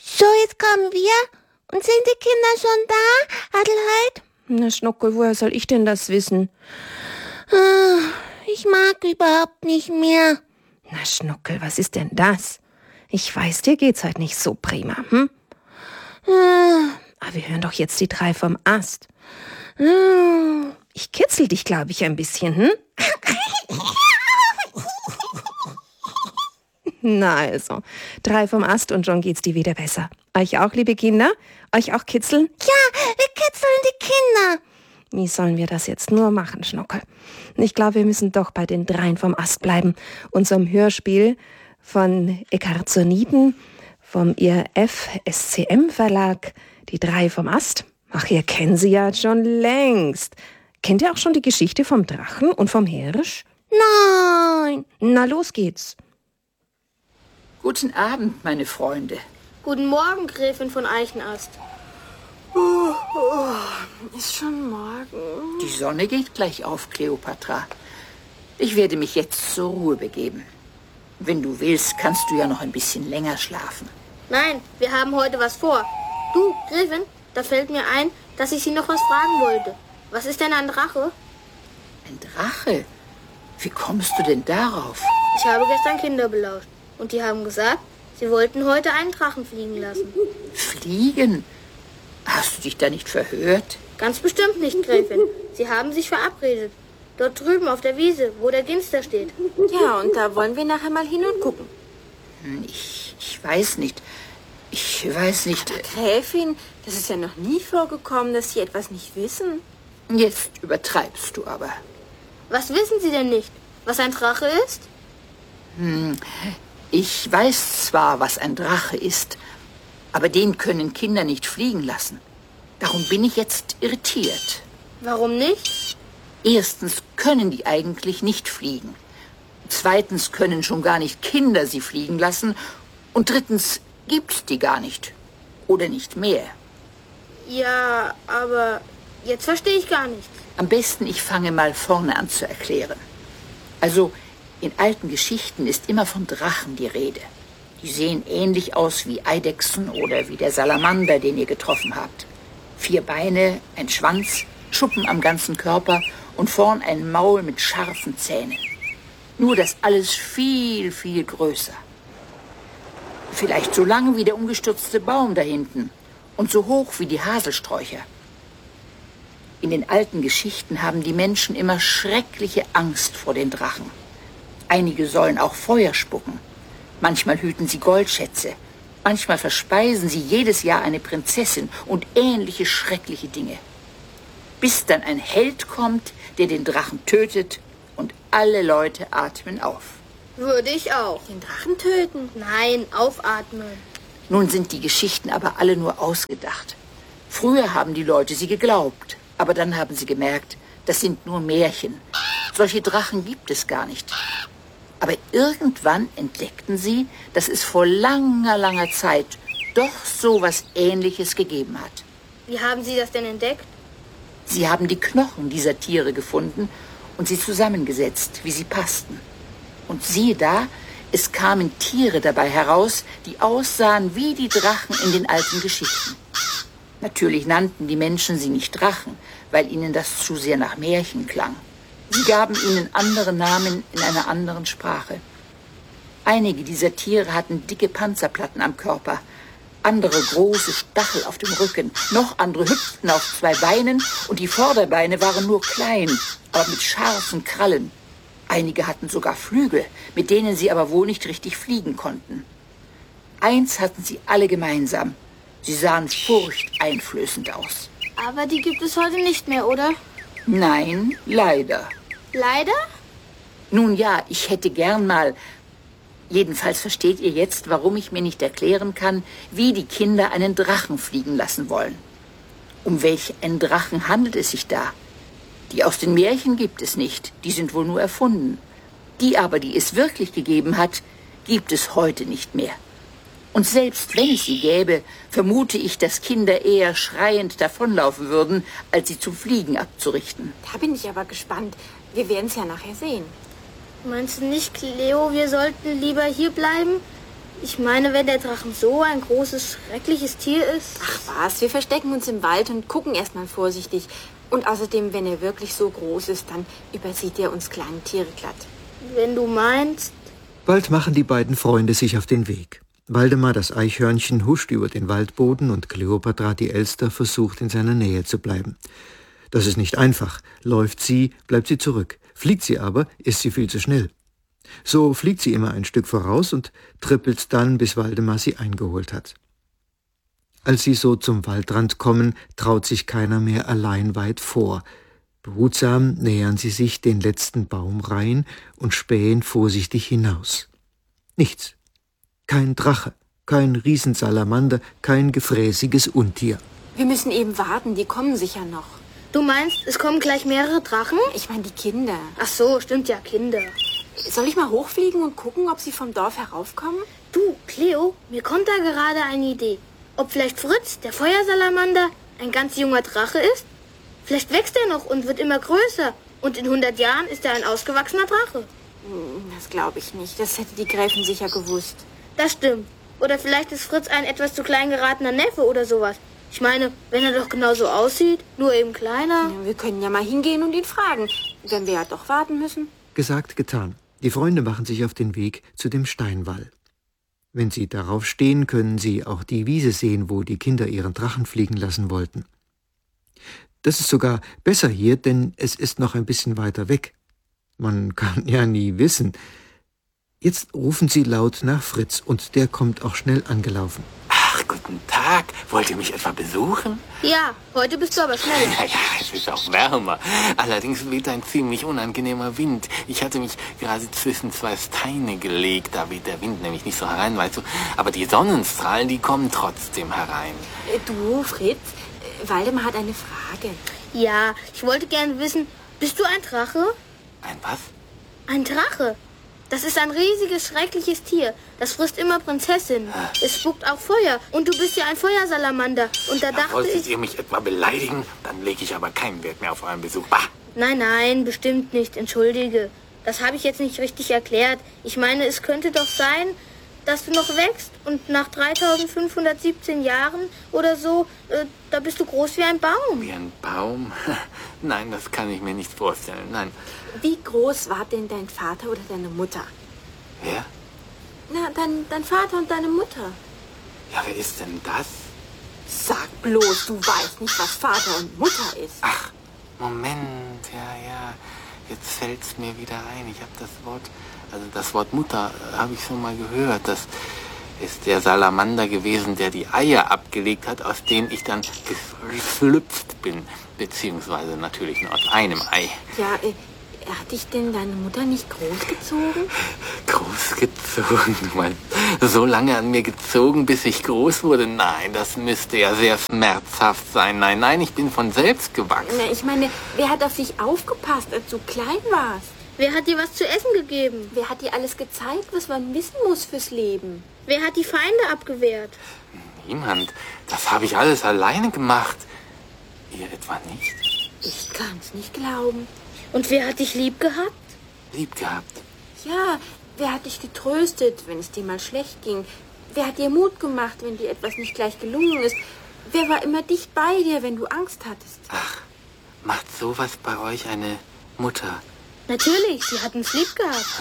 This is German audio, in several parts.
So, jetzt kommen wir. Und sind die Kinder schon da, Adelheid? Na, Schnuckel, woher soll ich denn das wissen? Ich mag überhaupt nicht mehr. Na, Schnuckel, was ist denn das? Ich weiß, dir geht's halt nicht so prima, hm? Aber wir hören doch jetzt die 3 vom Ast. Ich kitzel dich, glaube ich, ein bisschen, hm? Na also, 3 vom Ast und schon geht's dir wieder besser. Euch auch, liebe Kinder? Euch auch kitzeln? Ja, wir kitzeln die Kinder. Wie sollen wir das jetzt nur machen, Schnuckel? Ich glaube, wir müssen doch bei den 3 vom Ast bleiben. Unserem Hörspiel von Eckhard Soniten vom IRF-SCM Verlag. Die 3 vom Ast. Ach, ihr kennt sie ja schon längst. Kennt ihr auch schon die Geschichte vom Drachen und vom Hirsch? Nein. Na, los geht's. Guten Abend, meine Freunde. Guten Morgen, Gräfin von Eichenast. Ist schon morgen. Die Sonne geht gleich auf, Kleopatra. Ich werde mich jetzt zur Ruhe begeben. Wenn du willst, kannst du ja noch ein bisschen länger schlafen. Nein, wir haben heute was vor. Du, Gräfin, da fällt mir ein, dass ich Sie noch was fragen wollte. Was ist denn ein Drache? Ein Drache? Wie kommst du denn darauf? Ich habe gestern Kinder belauscht. Und die haben gesagt, sie wollten heute einen Drachen fliegen lassen. Fliegen? Hast du dich da nicht verhört? Ganz bestimmt nicht, Gräfin. Sie haben sich verabredet. Dort drüben auf der Wiese, wo der Ginster steht. Ja, und da wollen wir nachher mal hin und gucken. Ich weiß nicht. Ich weiß nicht. Gräfin, das ist ja noch nie vorgekommen, dass Sie etwas nicht wissen. Jetzt übertreibst du aber. Was wissen Sie denn nicht? Was ein Drache ist? Ich weiß zwar, was ein Drache ist, aber den können Kinder nicht fliegen lassen. Darum bin ich jetzt irritiert. Warum nicht? Erstens können die eigentlich nicht fliegen. Zweitens können schon gar nicht Kinder sie fliegen lassen. Und drittens gibt's die gar nicht. Oder nicht mehr. Ja, aber jetzt verstehe ich gar nichts. Am besten, ich fange mal vorne an zu erklären. Also, in alten Geschichten ist immer von Drachen die Rede. Die sehen ähnlich aus wie Eidechsen oder wie der Salamander, den ihr getroffen habt. 4 Beine, ein Schwanz, Schuppen am ganzen Körper und vorn ein Maul mit scharfen Zähnen. Nur das alles viel, viel größer. Vielleicht so lang wie der umgestürzte Baum da hinten und so hoch wie die Haselsträucher. In den alten Geschichten haben die Menschen immer schreckliche Angst vor den Drachen. Einige sollen auch Feuer spucken. Manchmal hüten sie Goldschätze. Manchmal verspeisen sie jedes Jahr eine Prinzessin und ähnliche schreckliche Dinge. Bis dann ein Held kommt, der den Drachen tötet und alle Leute atmen auf. Würde ich auch. Den Drachen töten? Nein, aufatmen. Nun sind die Geschichten aber alle nur ausgedacht. Früher haben die Leute sie geglaubt, aber dann haben sie gemerkt, das sind nur Märchen. Solche Drachen gibt es gar nicht. Aber irgendwann entdeckten sie, dass es vor langer, langer Zeit doch so was Ähnliches gegeben hat. Wie haben Sie das denn entdeckt? Sie haben die Knochen dieser Tiere gefunden und sie zusammengesetzt, wie sie passten. Und siehe da, es kamen Tiere dabei heraus, die aussahen wie die Drachen in den alten Geschichten. Natürlich nannten die Menschen sie nicht Drachen, weil ihnen das zu sehr nach Märchen klang. Sie gaben ihnen andere Namen in einer anderen Sprache. Einige dieser Tiere hatten dicke Panzerplatten am Körper, andere große Stachel auf dem Rücken, noch andere hüpften auf 2 Beinen und die Vorderbeine waren nur klein, aber mit scharfen Krallen. Einige hatten sogar Flügel, mit denen sie aber wohl nicht richtig fliegen konnten. Eins hatten sie alle gemeinsam: sie sahen furchteinflößend aus. Aber die gibt es heute nicht mehr, oder? Nein, leider. Leider? Nun ja, ich hätte gern mal... Jedenfalls versteht ihr jetzt, warum ich mir nicht erklären kann, wie die Kinder einen Drachen fliegen lassen wollen. Um welch einen Drachen handelt es sich da? Die aus den Märchen gibt es nicht, die sind wohl nur erfunden. Die aber, die es wirklich gegeben hat, gibt es heute nicht mehr. Und selbst wenn es sie gäbe, vermute ich, dass Kinder eher schreiend davonlaufen würden, als sie zum Fliegen abzurichten. Da bin ich aber gespannt. Wir werden es ja nachher sehen. Meinst du nicht, Cleo, wir sollten lieber hier bleiben? Ich meine, wenn der Drachen so ein großes, schreckliches Tier ist... Ach was, wir verstecken uns im Wald und gucken erstmal vorsichtig. Und außerdem, wenn er wirklich so groß ist, dann übersieht er uns kleine Tiere glatt. Wenn du meinst... Bald machen die beiden Freunde sich auf den Weg. Waldemar, das Eichhörnchen, huscht über den Waldboden und Kleopatra, die Elster, versucht in seiner Nähe zu bleiben. Das ist nicht einfach. Läuft sie, bleibt sie zurück. Fliegt sie aber, ist sie viel zu schnell. So fliegt sie immer ein Stück voraus und trippelt dann, bis Waldemar sie eingeholt hat. Als sie so zum Waldrand kommen, traut sich keiner mehr allein weit vor. Behutsam nähern sie sich den letzten Baumreihen und spähen vorsichtig hinaus. Nichts. Kein Drache, kein Riesensalamander, kein gefräßiges Untier. Wir müssen eben warten, die kommen sicher noch. Du meinst, es kommen gleich mehrere Drachen? Ich meine die Kinder. Ach so, stimmt ja, Kinder. Soll ich mal hochfliegen und gucken, ob sie vom Dorf heraufkommen? Du, Cleo, mir kommt da gerade eine Idee. Ob vielleicht Fritz, der Feuersalamander, ein ganz junger Drache ist? Vielleicht wächst er noch und wird immer größer. Und in 100 Jahren ist er ein ausgewachsener Drache. Das glaube ich nicht. Das hätte die Gräfin sicher gewusst. Das stimmt. Oder vielleicht ist Fritz ein etwas zu klein geratener Neffe oder sowas. Ich meine, wenn er doch genauso aussieht, nur eben kleiner. Ja, wir können ja mal hingehen und ihn fragen, wenn wir ja doch warten müssen. Gesagt, getan. Die Freunde machen sich auf den Weg zu dem Steinwall. Wenn sie darauf stehen, können sie auch die Wiese sehen, wo die Kinder ihren Drachen fliegen lassen wollten. Das ist sogar besser hier, denn es ist noch ein bisschen weiter weg. Man kann ja nie wissen. Jetzt rufen sie laut nach Fritz und der kommt auch schnell angelaufen. Ach, guten Tag. Wollt ihr mich etwa besuchen? Ja, heute bist du aber schneller. Ja, es ist auch wärmer. Allerdings weht ein ziemlich unangenehmer Wind. Ich hatte mich gerade zwischen zwei Steine gelegt. Da weht der Wind nämlich nicht so herein, weißt du. Aber die Sonnenstrahlen, die kommen trotzdem herein. Du, Fritz, Waldemar hat eine Frage. Ja, ich wollte gerne wissen, bist du ein Drache? Ein was? Ein Drache. Das ist ein riesiges, schreckliches Tier. Das frisst immer Prinzessinnen. Es spuckt auch Feuer. Und du bist ja ein Feuersalamander. Und da dachte Wolltet ich... ihr mich etwa beleidigen? Dann lege ich aber keinen Wert mehr auf euren Besuch. Bah! Nein, nein, bestimmt nicht. Entschuldige. Das habe ich jetzt nicht richtig erklärt. Ich meine, es könnte doch sein, dass du noch wächst und nach 3517 Jahren oder so, da bist du groß wie ein Baum. Wie ein Baum? Nein, das kann ich mir nicht vorstellen. Nein. Wie groß war denn dein Vater oder deine Mutter? Wer? Na, dein Vater und deine Mutter. Ja, wer ist denn das? Sag bloß, du weißt nicht, was Vater und Mutter ist. Ach, Moment, ja. Jetzt fällt's mir wieder ein. Ich habe das Wort Mutter habe ich schon mal gehört. Das ist der Salamander gewesen, der die Eier abgelegt hat, aus denen ich dann geschlüpft bin. Beziehungsweise natürlich nur aus einem Ei. Ja, hat dich denn deine Mutter nicht großgezogen? Großgezogen? Du meinst, so lange an mir gezogen, bis ich groß wurde? Nein, das müsste ja sehr schmerzhaft sein. Nein, ich bin von selbst gewachsen. Na, ich meine, wer hat auf dich aufgepasst, als du klein warst? Wer hat dir was zu essen gegeben? Wer hat dir alles gezeigt, was man wissen muss fürs Leben? Wer hat die Feinde abgewehrt? Niemand. Das habe ich alles alleine gemacht. Ihr etwa nicht? Ich kann's nicht glauben. Und wer hat dich lieb gehabt? Lieb gehabt. Ja, wer hat dich getröstet, wenn es dir mal schlecht ging? Wer hat dir Mut gemacht, wenn dir etwas nicht gleich gelungen ist? Wer war immer dicht bei dir, wenn du Angst hattest? Ach, macht sowas bei euch eine Mutter? Natürlich, sie hat uns lieb gehabt.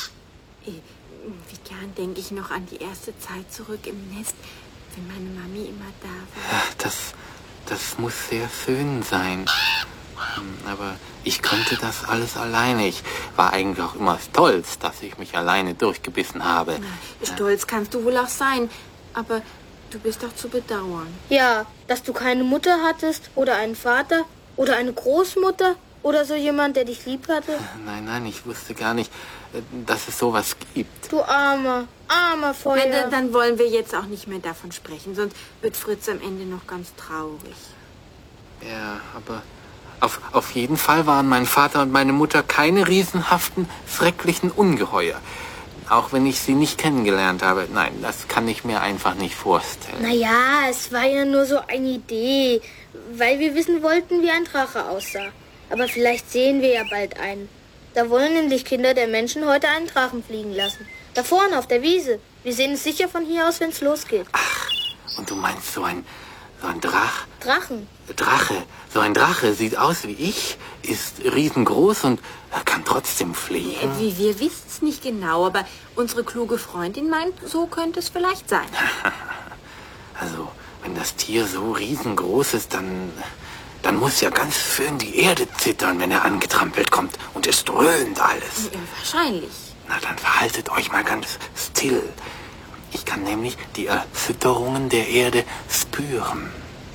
Wie gern denke ich noch an die erste Zeit zurück im Nest, wenn meine Mami immer da war. Ja, das muss sehr schön sein. Aber ich konnte das alles alleine. Ich war eigentlich auch immer stolz, dass ich mich alleine durchgebissen habe. Stolz kannst du wohl auch sein, aber du bist doch zu bedauern. Ja, dass du keine Mutter hattest oder einen Vater oder eine Großmutter oder so jemand, der dich lieb hatte. Nein, ich wusste gar nicht, dass es sowas gibt. Du armer Feuer. Dann wollen wir jetzt auch nicht mehr davon sprechen, sonst wird Fritz am Ende noch ganz traurig. Ja, aber auf jeden Fall waren mein Vater und meine Mutter keine riesenhaften, schrecklichen Ungeheuer. Auch wenn ich sie nicht kennengelernt habe. Nein, das kann ich mir einfach nicht vorstellen. Naja, es war ja nur so eine Idee, weil wir wissen wollten, wie ein Drache aussah. Aber vielleicht sehen wir ja bald einen. Da wollen nämlich Kinder der Menschen heute einen Drachen fliegen lassen. Da vorne auf der Wiese. Wir sehen es sicher von hier aus, wenn es losgeht. Ach, und du meinst so ein Drachen. So ein Drache sieht aus wie ich, ist riesengroß und kann trotzdem fliegen. Wir wissen es nicht genau, aber unsere kluge Freundin meint, so könnte es vielleicht sein. Also, wenn das Tier so riesengroß ist, dann muss ja ganz schön die Erde zittern, wenn er angetrampelt kommt. Und es dröhnt alles. Ja, wahrscheinlich. Na, dann verhaltet euch mal ganz still. Ich kann nämlich die Erschütterungen der Erde spüren.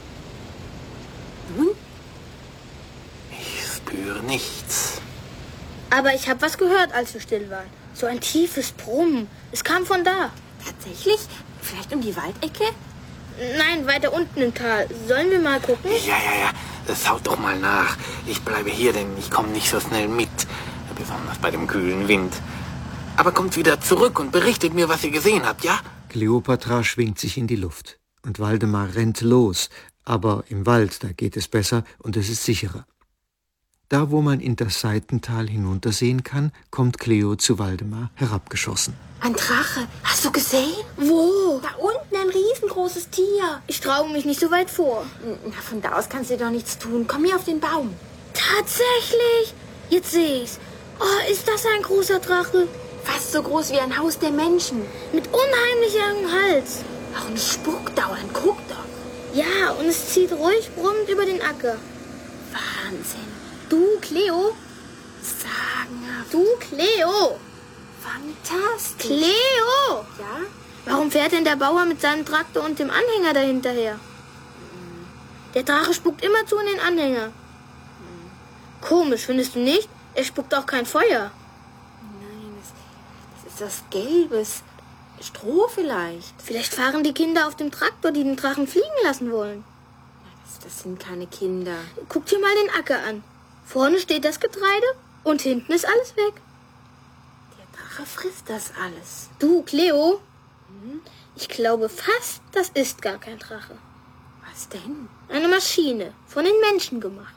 Nun? Ich spüre nichts. Aber ich habe was gehört, als wir still waren. So ein tiefes Brummen. Es kam von da. Tatsächlich? Vielleicht um die Waldecke? Nein, weiter unten im Tal. Sollen wir mal gucken? Ja. Schaut doch mal nach. Ich bleibe hier, denn ich komme nicht so schnell mit. Besonders bei dem kühlen Wind. Aber kommt wieder zurück und berichtet mir, was ihr gesehen habt, ja? Kleopatra schwingt sich in die Luft und Waldemar rennt los. Aber im Wald, da geht es besser und es ist sicherer. Da, wo man in das Seitental hinuntersehen kann, kommt Cleo zu Waldemar herabgeschossen. Ein Drache. Hast du gesehen? Wo? Da unten ein riesengroßes Tier. Ich traue mich nicht so weit vor. Na, von da aus kannst du doch nichts tun. Komm hier auf den Baum. Tatsächlich? Jetzt sehe ich's. Oh, ist das ein großer Drache? Fast so groß wie ein Haus der Menschen. Mit unheimlich langem Hals. Ach, und spuckt dauernd. Guck doch. Ja, und es zieht ruhig brummend über den Acker. Wahnsinn. Du, Cleo? Sagenhaft. Du, Cleo? Fantastisch. Cleo! Ja? Warum fährt denn der Bauer mit seinem Traktor und dem Anhänger dahinterher? Der Drache spuckt immerzu in den Anhänger. Komisch, findest du nicht? Er spuckt auch kein Feuer. Nein, das ist das Gelbes. Stroh vielleicht. Vielleicht fahren die Kinder auf dem Traktor, die den Drachen fliegen lassen wollen. Das sind keine Kinder. Guck dir mal den Acker an. Vorne steht das Getreide und hinten ist alles weg. Der Drache frisst das alles. Du, Cleo? Ich glaube fast, das ist gar kein Drache. Was denn? Eine Maschine, von den Menschen gemacht.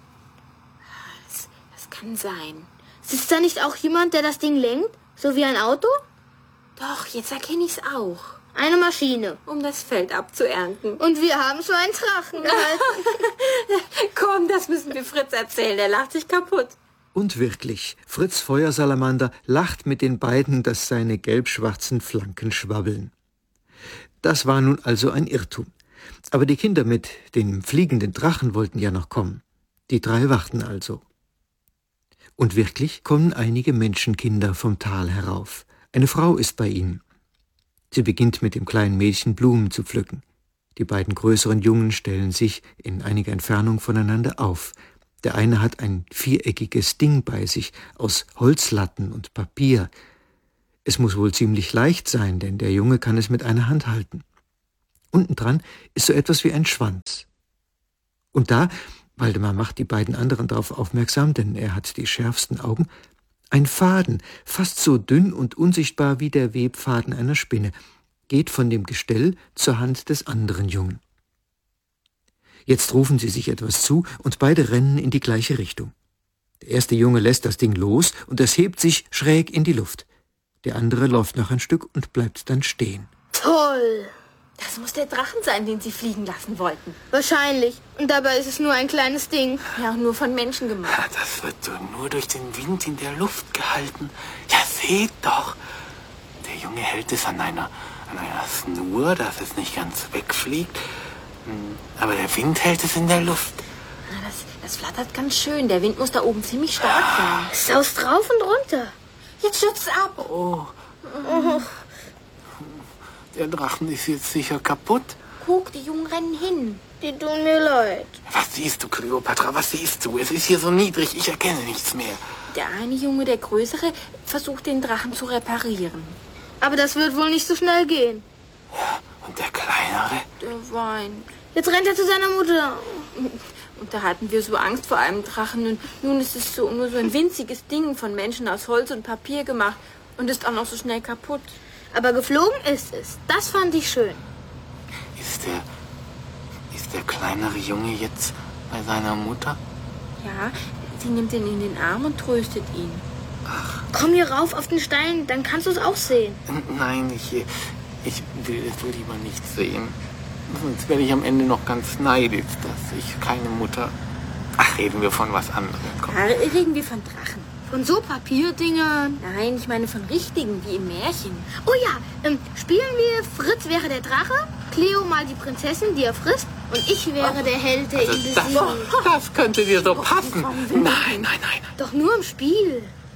Das kann sein. Sitzt da nicht auch jemand, der das Ding lenkt? So wie ein Auto? Doch, jetzt erkenne ich's auch. Eine Maschine. Um das Feld abzuernten. Und wir haben so einen Drachen gehalten. Komm, das müssen wir Fritz erzählen. Der lacht sich kaputt. Und wirklich, Fritz Feuersalamander lacht mit den beiden, dass seine gelb-schwarzen Flanken schwabbeln. Das war nun also ein Irrtum. Aber die Kinder mit dem fliegenden Drachen wollten ja noch kommen. Die drei warten also. Und wirklich kommen einige Menschenkinder vom Tal herauf. Eine Frau ist bei ihnen. Sie beginnt mit dem kleinen Mädchen Blumen zu pflücken. Die beiden größeren Jungen stellen sich in einiger Entfernung voneinander auf. Der eine hat ein viereckiges Ding bei sich aus Holzlatten und Papier. Es muss wohl ziemlich leicht sein, denn der Junge kann es mit einer Hand halten. Unten dran ist so etwas wie ein Schwanz. Und da, Waldemar macht die beiden anderen darauf aufmerksam, denn er hat die schärfsten Augen, ein Faden, fast so dünn und unsichtbar wie der Webfaden einer Spinne, geht von dem Gestell zur Hand des anderen Jungen. Jetzt rufen sie sich etwas zu und beide rennen in die gleiche Richtung. Der erste Junge lässt das Ding los und es hebt sich schräg in die Luft. Der andere läuft noch ein Stück und bleibt dann stehen. Toll! Das muss der Drachen sein, den sie fliegen lassen wollten. Wahrscheinlich. Und dabei ist es nur ein kleines Ding. Ja, auch nur von Menschen gemacht. Das wird so nur durch den Wind in der Luft gehalten. Ja, seht doch. Der Junge hält es an einer Schnur, dass es nicht ganz wegfliegt. Aber der Wind hält es in der Luft. Das flattert ganz schön. Der Wind muss da oben ziemlich stark sein. Es saust rauf und runter. Jetzt stürzt es ab. Oh. Der Drachen ist jetzt sicher kaputt. Guck, die Jungen rennen hin. Die tun mir leid. Was siehst du, Kleopatra? Was siehst du? Es ist hier so niedrig, ich erkenne nichts mehr. Der eine Junge, der Größere, versucht den Drachen zu reparieren. Aber das wird wohl nicht so schnell gehen. Ja, und der Kleinere? Der weint. Jetzt rennt er zu seiner Mutter. Und da hatten wir so Angst vor einem Drachen. Und nun ist es nur so ein winziges Ding von Menschen aus Holz und Papier gemacht. Und ist auch noch so schnell kaputt. Aber geflogen ist es. Das fand ich schön. Ist der kleinere Junge jetzt bei seiner Mutter? Ja, sie nimmt ihn in den Arm und tröstet ihn. Komm hier rauf auf den Stein, dann kannst du es auch sehen. Nein, ich will es lieber nicht sehen. Sonst werde ich am Ende noch ganz neidisch, dass ich keine Mutter... Ach, reden wir von was anderem. Komm. Ja, reden wir von Drachen. Von so Papierdingern. Nein, ich meine von richtigen, wie im Märchen. Oh ja, spielen wir Fritz wäre der Drache, Cleo mal die Prinzessin, die er frisst, und ich wäre der Held, der ihn besiegt. Das könnte dir so passen. Nein. Doch nur im Spiel.